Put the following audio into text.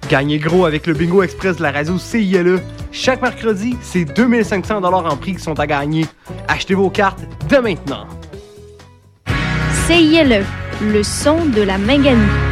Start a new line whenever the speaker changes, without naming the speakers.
Gagnez gros avec le Bingo Express de la radio CILE. Chaque mercredi, c'est 2500 $ en prix qui sont à gagner. Achetez vos cartes dès maintenant.
CILE, le son de la Manganie.